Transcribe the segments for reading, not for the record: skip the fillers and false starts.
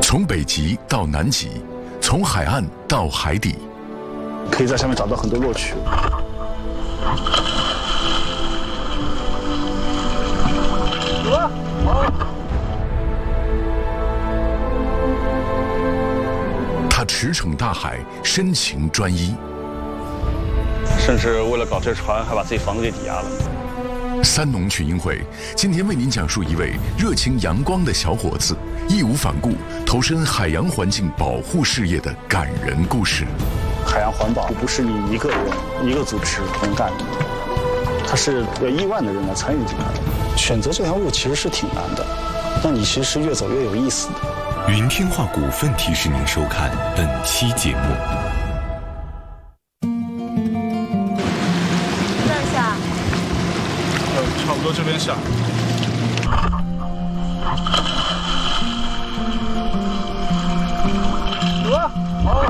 从北极到南极，从海岸到海底， 可以在上面找到很多乐趣。 他驰骋大海，深情专一， 甚至为了搞这船，还把自己房子给抵押了。 三农群英会今天为您讲述一位热情阳光的小伙子义无反顾投身海洋环境保护事业的感人故事。 海洋环保不是你一个人一个组织能干的，它是有亿万的人来参与进来的。选择这条路其实是挺难的，但你其实是越走越有意思的。 云天化股份提示您收看本期节目。 差不多这边下。好。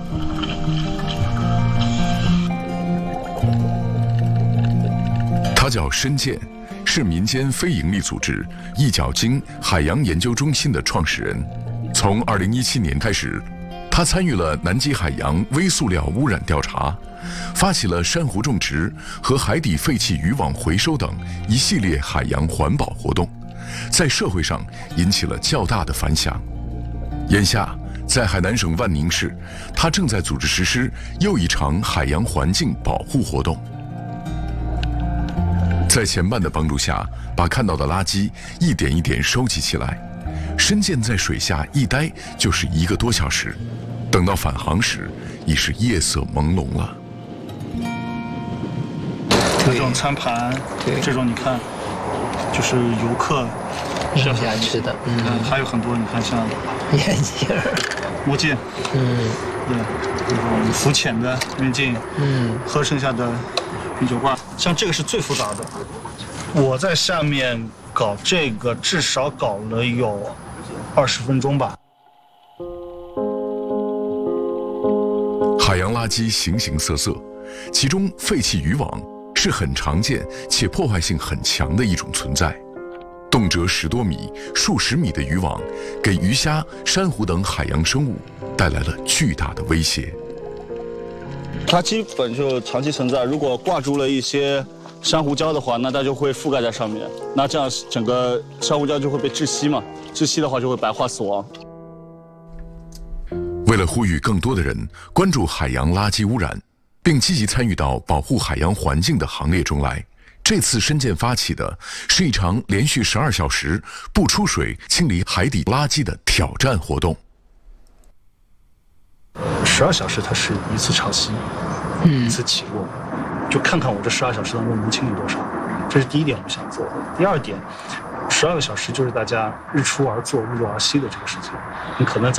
他叫申健，是民间非营利组织一角鲸海洋研究中心的创始人。从2017年开始，他参与了南极海洋微塑料污染调查，发起了珊瑚种植和海底废弃渔网回收等一系列海洋环保活动，在社会上引起了较大的反响。眼下，在海南省万宁市，他正在组织实施又一场海洋环境保护活动。在前伴的帮助下，把看到的垃圾一点一点收集起来。申健在水下一待就是1个多小时，等到返航时，已是夜色朦胧了。 这种餐盘，这种你看，就是游客剩下吃的， 还有很多，你看像眼镜、 墨镜，对，这种浮潜的面镜，喝剩下的啤酒罐，像这个是最复杂的。我在下面搞这个，至少搞了有20分钟吧。 海洋垃圾形形色色，其中废弃渔网是很常见且破坏性很强的一种存在。动辄10多米、数十米的渔网，给鱼虾、珊瑚等海洋生物带来了巨大的威胁。 它基本就长期存在，如果挂住了一些珊瑚礁的话，那它就会覆盖在上面，那这样整个珊瑚礁就会被窒息嘛，窒息的话就会白化死亡。 为了呼吁更多的人关注海洋垃圾污染，并积极参与到保护海洋环境的行列中来，这次申健发起的是一场连续12小时不出水清理海底垃圾的挑战活动。 12小时它是一次潮汐，一次起落，就看看我这12小时当中能清理多少。这是第一点我们想做的。第二点，12个小时就是大家日出而作日落而息的这个事情，你可能